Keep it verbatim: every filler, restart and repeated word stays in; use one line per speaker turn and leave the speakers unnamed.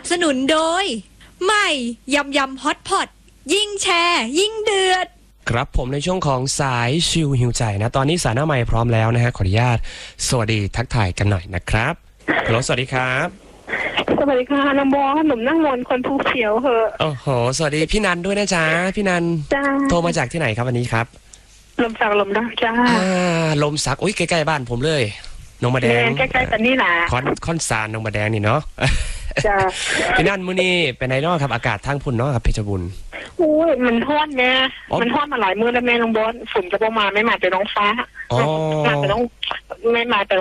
บสนุนโดยใหม่ยำยำฮอตพอตยิ่งแชร์ยิ่งเดือด
ครับผมในช่วงของสายชิวหิวใจนะตอนนี้สายหน้าใหม่พร้อมแล้วนะฮะขออนุญาตสวัสดีทักทายกันหน่อยนะครับฮัลโหลสวัสดีครับ
สวัสดีค่ะน้องบอขนมนั่งมนคนภูเขียวเหอะ
โอ้โหสวัสดีพี่นันด้วยนะจ๊ะพี่นัน
จ้า
โทรมาจากที่ไหนครับวันนี้ครับ
ลมสักลมได้จ้า
อ่าลมสักอุ้ยใกล้ๆบ้านผมเลยนงมาแดง
ใกล้ๆแต่นี่แหละ
คอนคอนซานนงมาแดงนี่เนาะ
จ้า
พี่นันมื้อนี้เป็นไงเนาะครับอากาศทางพุ่นเนาะครับเพชรบุรี
โอ้ยมันฮ้อนแม่มันฮ้อนมาหลายมื้อแล้วแม่น้องบอสฝนจะประมาณไม่มาแต่น้องฟ้ามาแต่น้องไม่มาแต่